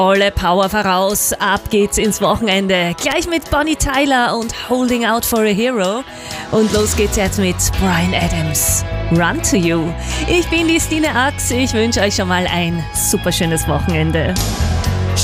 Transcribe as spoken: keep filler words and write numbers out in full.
Volle Power voraus, ab geht's ins Wochenende. Gleich mit Bonnie Tyler und Holding Out for a Hero. Und los geht's jetzt mit Bryan Adams. Run to You. Ich bin die Stine Ax, ich wünsche euch schon mal ein super schönes Wochenende.